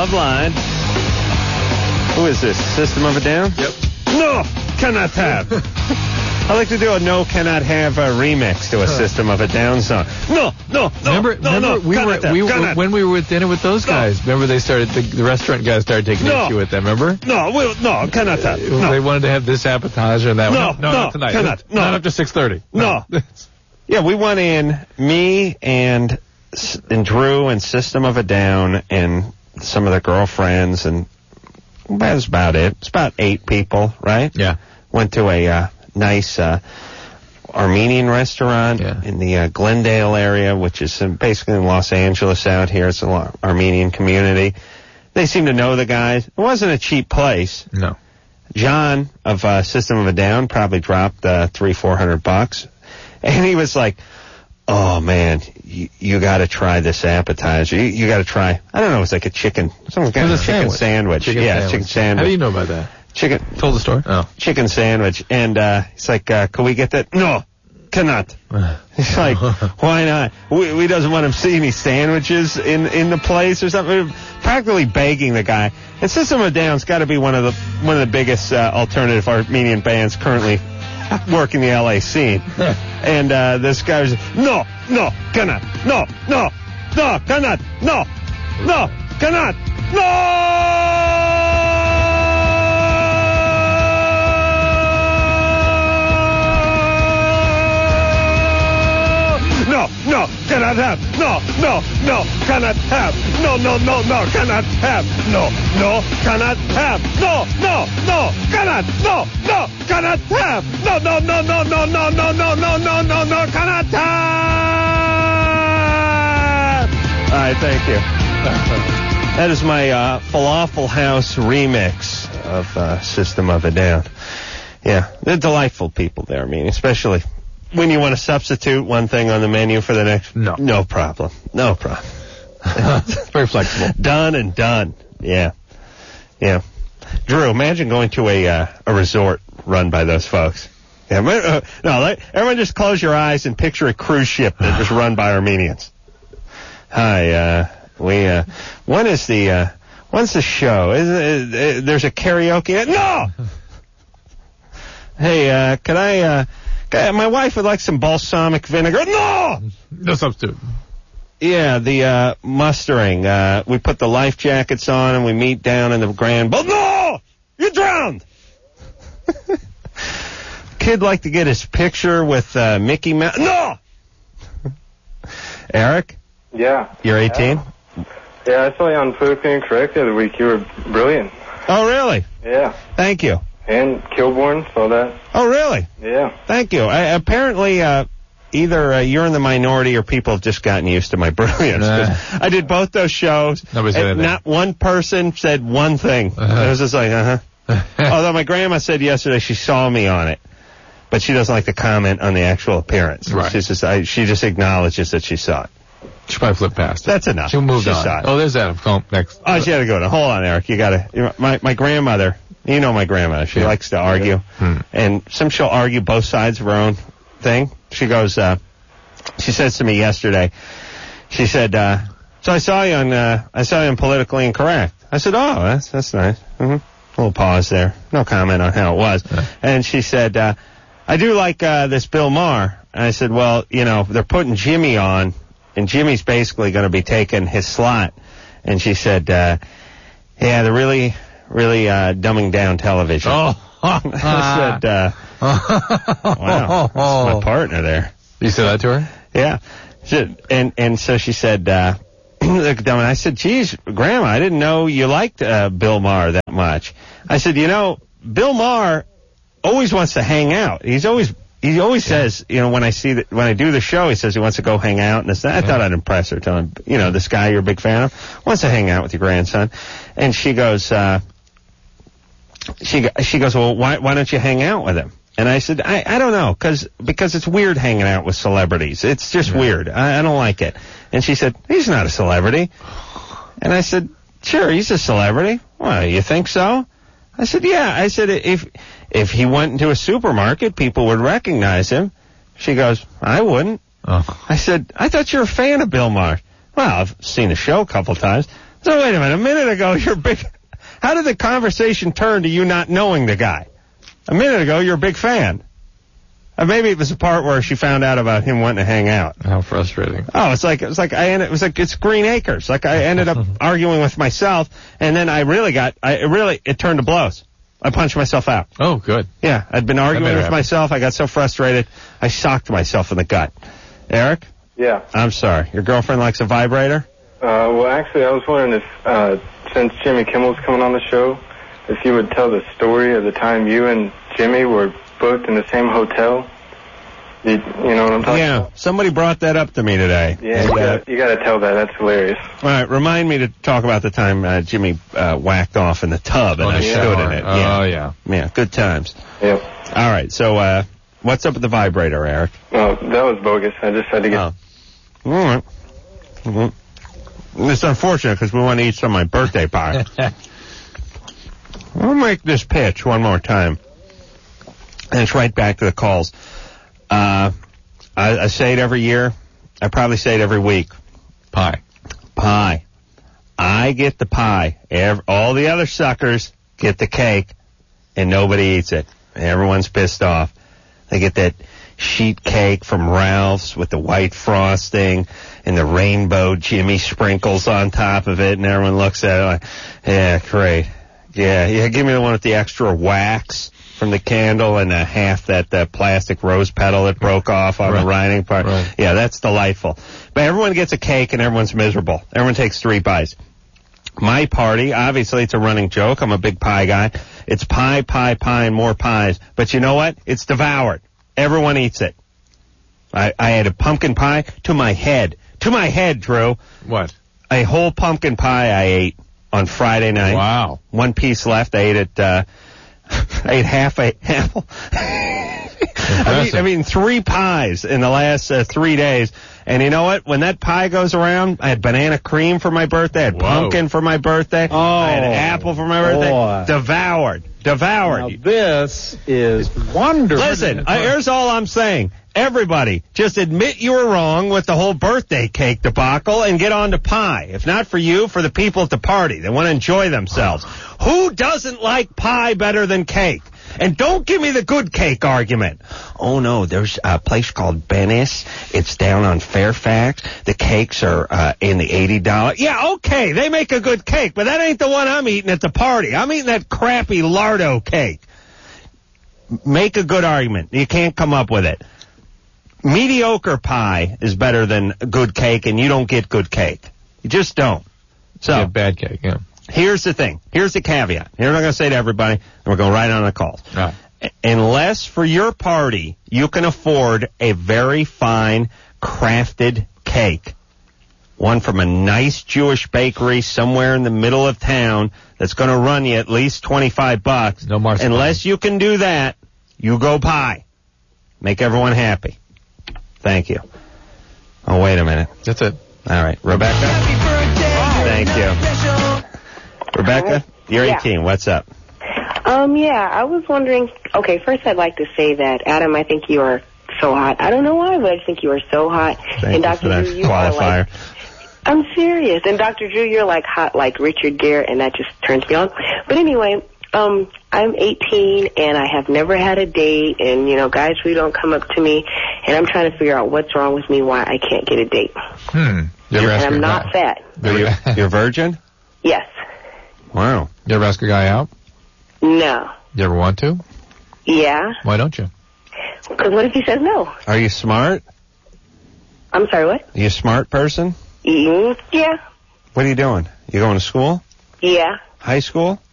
Love Line. Who is this? System of a Down? Yep. No, cannot have. I like to do a No Cannot Have remix to a System of a Down song. No. Remember when we were with dinner with those guys. Remember they started the restaurant guys started taking issue with them. Remember? No, cannot have. No. They wanted to have this appetizer and that one. No, not tonight. Cannot. No. Not up to 6:30. No. Yeah, we went in, me and Drew and System of a Down and some of the girlfriends, and that was about it. It's about 8 people, right? Yeah. Went to a nice Armenian restaurant in the Glendale area, which is basically in Los Angeles out here. It's an Armenian community. They seem to know the guys. It wasn't a cheap place. No. John of System of a Down probably dropped $300-400, and he was like, "Oh man, you got to try this appetizer. You got to try." I don't know. It was like a chicken sandwich. Chicken sandwich. How do you know about that? Chicken. Told the story? Oh. Chicken sandwich. And he's like, "Can we get that?" No, cannot. He's like, "Why not?" We doesn't want him to see any sandwiches in the place or something. Practically begging the guy. And System of a Down's got to be one of the biggest alternative Armenian bands currently working the LA scene. And this guy was, no, cannot, no, cannot, no, cannot, No, cannot have, no, cannot have, no, cannot have, no, cannot have, no, cannot, no, cannot have, no, cannot have. All right, thank you. That is my Falafel House remix of System of a Down. Yeah, they're delightful people there, I mean, especially when you want to substitute one thing on the menu for the next. No problem. Very flexible. Done and done. Yeah. Drew, imagine going to a resort run by those folks. Yeah, everyone just close your eyes and picture a cruise ship that was run by Armenians. Hi, when's the show? There's a karaoke. No! Hey, can I, my wife would like some balsamic vinegar. No substitute. Yeah, the mustering. We put the life jackets on and we meet down in the Grand Bowl. No! You drowned! Kid like to get his picture with Mickey Mouse. No! Eric? Yeah. You're 18? Yeah, I saw you on Politically Incorrect the other week. You were brilliant. Oh, really? Yeah. Thank you. And Kilborn, saw that. Oh, really? Yeah. Thank you. Apparently, either you're in the minority or people have just gotten used to my brilliance. I did both those shows. Nobody said anything. Not one person said one thing. It was just like, Although my grandma said yesterday she saw me on it, but she doesn't like to comment on the actual appearance. Right. She just acknowledges that she saw it. She probably flipped past it. That's enough. She moved on. Saw it. Oh, there's Adam. Come next. Oh, she had to go to. Hold on, Eric. You gotta. My grandmother. You know my grandmother. She likes to argue, and she'll argue both sides of her own thing. She goes. She says to me yesterday. She said, "So I saw you on Politically Incorrect." I said, "Oh, that's nice." Mm-hmm. A little pause there. No comment on how it was. And she said, "I do like this Bill Maher." And I said, "Well, they're putting Jimmy on, and Jimmy's basically going to be taking his slot." And she said, "Yeah, they're really dumbing down television." Oh. I said, "Wow, that's my partner there." You said that to her? Yeah. And so she said, and I said, "Geez, Grandma, I didn't know you liked Bill Maher that much." I said, Bill Maher always wants to hang out. He always says, when I do the show, he says he wants to go hang out. And I thought I'd impress her, tell him, this guy you're a big fan of wants to hang out with your grandson. And she goes, "Well, why don't you hang out with him?" And I said, I don't know, because it's weird hanging out with celebrities. It's just weird. I don't like it. And she said, "He's not a celebrity." And I said, "Sure, he's a celebrity." "Well, you think so?" I said, "Yeah." I said, if he went into a supermarket, people would recognize him. She goes, "I wouldn't." I said, "I thought you were a fan of Bill Maher." "Well, I've seen the show a couple times." So wait a minute. A minute ago, you're big. How did the conversation turn to you not knowing the guy? A minute ago, you're a big fan. Maybe it was the part where she found out about him wanting to hang out. How frustrating. Oh, it's Green Acres. Like I ended up arguing with myself, and then it turned to blows. I punched myself out. Oh, good. Yeah, I'd been arguing with myself. I got so frustrated, I socked myself in the gut. Eric? Yeah. I'm sorry. Your girlfriend likes a vibrator? Well, actually, I was wondering if, since Jimmy Kimmel's coming on the show, if you would tell the story of the time you and Jimmy were booked in the same hotel. You know what I'm talking about? Yeah, somebody brought that up to me today. Yeah, you got to tell that. That's hilarious. All right, remind me to talk about the time Jimmy whacked off in the tub and I stood in it. Oh, yeah. Yeah, good times. Yep. All right, so what's up with the vibrator, Eric? Oh, that was bogus. I just had to get... Oh. All right. Mm-hmm. It's unfortunate because we want to eat some of my birthday pie. I'll make this pitch one more time. And it's right back to the calls. I say it every year. I probably say it every week. Pie. I get the pie. All the other suckers get the cake, and nobody eats it. Everyone's pissed off. They get that sheet cake from Ralph's with the white frosting and the rainbow Jimmy sprinkles on top of it, and everyone looks at it like, yeah, great. Yeah, give me the one with the extra wax from the candle and half that plastic rose petal that broke off on the writing part. Right. Yeah, that's delightful. But everyone gets a cake and everyone's miserable. Everyone takes 3 bites. My party, obviously it's a running joke. I'm a big pie guy. It's pie, and more pies. But you know what? It's devoured. Everyone eats it. I had a pumpkin pie to my head. To my head, Drew. What? A whole pumpkin pie I ate on Friday night. Wow. 1 piece left. I ate it, I ate half a apple. I mean, 3 pies in the last 3 days. And you know what? When that pie goes around, I had banana cream for my birthday. I had pumpkin for my birthday. I had apple for my birthday. Boy. Devoured. Now this is wonderful. Listen, here's all I'm saying. Everybody, just admit you were wrong with the whole birthday cake debacle and get on to pie. If not for you, for the people at the party. They want to enjoy themselves. Who doesn't like pie better than cake? And don't give me the good cake argument. Oh, no, there's a place called Bennis. It's down on Fairfax. The cakes are in the $80. Yeah, okay, they make a good cake, but that ain't the one I'm eating at the party. I'm eating that crappy Lardo cake. Make a good argument. You can't come up with it. Mediocre pie is better than good cake, and you don't get good cake. You just don't. So bad cake, yeah. Here's the thing. Here's the caveat. Here's what I'm going to say to everybody, and we're going right on the calls. Right. Unless for your party you can afford a very fine crafted cake, one from a nice Jewish bakery somewhere in the middle of town that's going to run you at least $25. No marzipan. Unless you can do that, you go pie. Make everyone happy. Thank you. Oh, wait a minute. That's it. All right. Rebecca? Thank you. Rebecca, you're 18. What's up? Yeah, I was wondering, okay, first I'd like to say that, Adam, I think you are so hot. I don't know why, but I just think you are so hot. Thank you for that qualifier. I'm serious. And Dr. Drew, you're like hot like Richard Gere, and that just turns me on. But anyway, I'm 18, and I have never had a date, and, you know, guys really don't come up to me, and I'm trying to figure out what's wrong with me, why I can't get a date. And I'm not fat. You're virgin? Yes. Wow. You ever ask a guy out? No. You ever want to? Yeah. Why don't you? Because what if he says no? Are you smart? I'm sorry, what? Are you a smart person? Yeah. What are you doing? You going to school? Yeah. High school?